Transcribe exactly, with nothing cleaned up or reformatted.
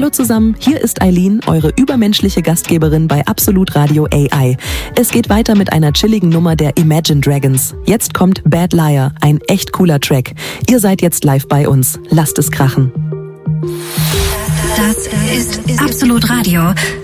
Hallo zusammen, hier ist Eileen, eure übermenschliche Gastgeberin bei Absolut Radio A I. Es geht weiter mit einer chilligen Nummer der Imagine Dragons. Jetzt kommt Bad Liar, ein echt cooler Track. Ihr seid jetzt live bei uns. Lasst es krachen. Das ist Absolut Radio.